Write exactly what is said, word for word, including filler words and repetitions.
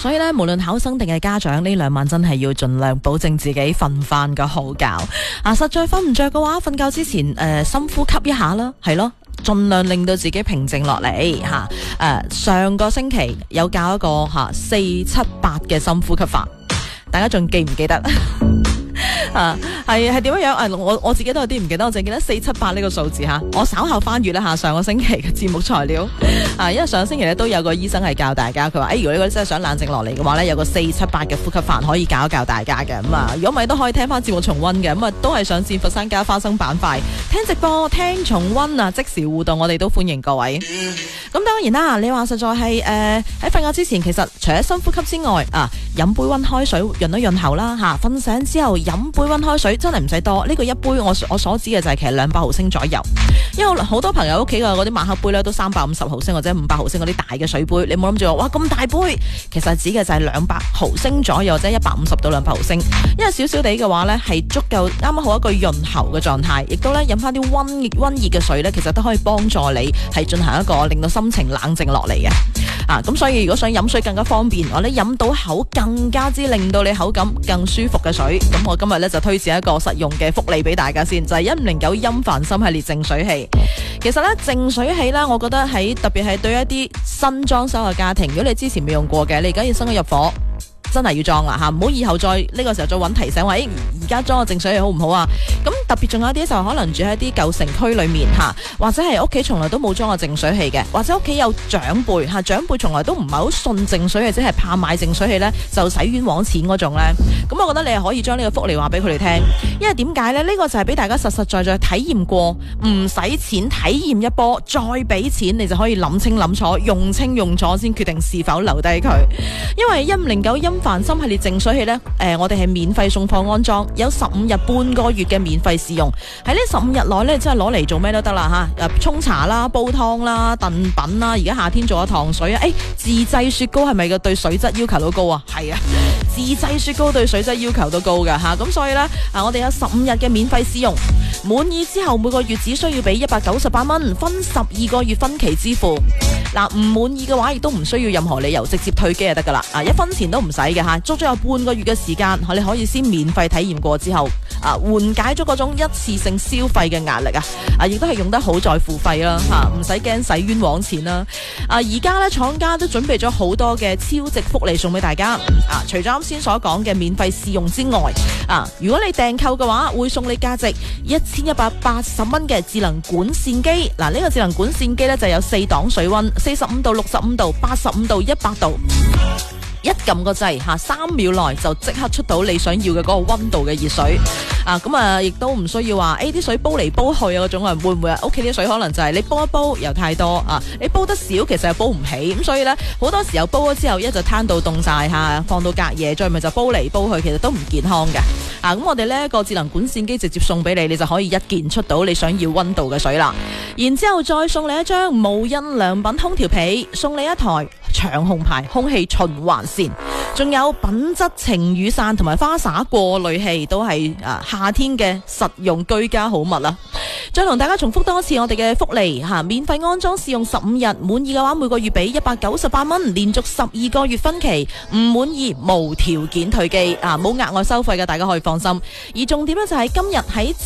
所以咧，無論考生定係家長，呢兩晚真係要盡量保證自己瞓翻個好覺。啊，實在瞓唔着嘅話，瞓覺之前誒、呃、深呼吸一下啦，係咯，盡量令到自己平靜落嚟吓。誒、啊，上個星期有教一個吓、啊、四七八嘅深呼吸法，大家仲記唔記得？啊，係係點樣樣？誒，我我自己都有啲唔記得，我淨係記得四七八呢個數字吓。我稍後翻閱咧下上個星期嘅節目材料啊，因為上個星期咧都有個醫生係教大家，佢話誒，如果你真係想冷靜落嚟嘅話咧，有個四七八嘅呼吸法可以教一教大家嘅。咁啊，如果唔係都可以聽翻節目重溫嘅。咁啊，都係上線佛山加花生板塊聽直播、聽重溫啊，即時互動，我哋都歡迎各位。咁當然啦，你話實在係誒喺瞓覺之前，其實除咗深呼吸之外啊，飲杯溫開水潤一潤喉啦吓。瞓醒之後飲杯溫開水真係唔使多，呢、這個一杯我我所指嘅就係其實兩百毫升左右，因為好多朋友屋企嘅嗰啲馬克杯咧都三百五十毫升或者五百毫升嗰啲大嘅水杯，你冇諗住話哇咁大杯，其實指嘅就係兩百毫升左右或者一百五十到兩百毫升，因為少少地嘅話呢係足夠啱啱好一個潤喉嘅狀態，亦都咧飲翻啲溫溫熱嘅水呢，其實都可以幫助你係進行一個令到心情冷靜落嚟嘅。啊，咁所以如果想飲水更加方便，或者飲到口更加之令到你口感更舒服嘅水，咁我今日咧就推薦一個實用嘅福利俾大家先，就係一五零九音凡心系列淨水器。其實咧淨水器咧，我覺得喺特別係對一啲新裝修嘅家庭，如果你之前未用過嘅，你而家要新咗入伙，真係要裝啦吓，唔好以後再呢、這個時候再揾提醒話，誒而家裝個淨水器好唔好啊？咁特別仲有啲就可能住喺啲舊城區裏面吓，或者係屋企從來都冇裝過淨水器嘅，或者屋企有長輩吓，長輩從來都唔係好信淨水器，即係怕買淨水器呢就使冤枉錢嗰種呢。咁我覺得你係可以將呢個福利話俾佢哋聽，因為點解呢？呢、這個就係俾大家實實在在體驗過，唔使錢體驗一波，再俾錢你就可以諗清諗楚，用清用楚先決定是否留低佢。因為一五零九音凡心系列淨水器呢，誒、呃，我哋係免費送貨安裝，有十五日半個月嘅免費試用。喺呢十五日內呢，真係攞嚟做咩都得啦吓，誒，沖茶啦、煲湯啦、燉品啦，而家夏天做下糖水啊，誒，自製雪糕係咪個對水質要求都高啊？係啊，自製雪糕對水質要求都高噶吓，咁所以呢，啊，我哋有十五日嘅免費試用，滿意之後每個月只需要俾一百九十八蚊，分十二個月分期支付。嗱，唔滿意嘅話，亦都唔需要任何理由，直接退機就得噶啦，啊，一分錢都唔使嘅吓，足足有半個月嘅時間，你可以先免費體驗過之後，啊，緩解咗嗰種一次性消費嘅壓力啊，啊，亦都係用得好再付費啦，吓，唔使驚使冤枉錢啦，啊，而家咧廠家都準備咗好多嘅超值福利送俾大家，啊，除咗啱先所講嘅免費試用之外，啊，如果你訂購嘅話，會送你價值一千一百八十蚊嘅智能管線機，嗱、啊，呢、這個智能管線機咧就有四檔水溫，四十五度、六十五度、八十五度、一百度。一撳個掣吓，三秒內就即刻出到你想要嘅嗰個溫度嘅熱水啊！咁啊，亦都唔需要話誒啲水煲嚟煲去啊嗰種啊，會唔會啊？屋企啲水可能就係你煲一煲又太多啊，你煲得少其實又煲唔起，咁所以呢，好多時候煲咗之後一就攤到凍晒吓，放到隔夜再咪就煲嚟煲去，其實都唔健康嘅啊！咁我哋呢一個智能管線機直接送俾你，你就可以一鍵出到你想要溫度嘅水啦。然之後再送你一張無印良品空調被，送你一台長虹牌空氣循環扇，仲有品質晴雨傘同埋花灑過濾器，都係啊夏天嘅實用居家好物啦。再同大家重複多次我哋嘅福利吓，免費安裝試用十五日，滿意嘅話每個月俾一百九十八蚊，連續十二個月分期，唔滿意無條件退機啊，冇額外收費嘅，大家可以放心。而重點咧就係今日喺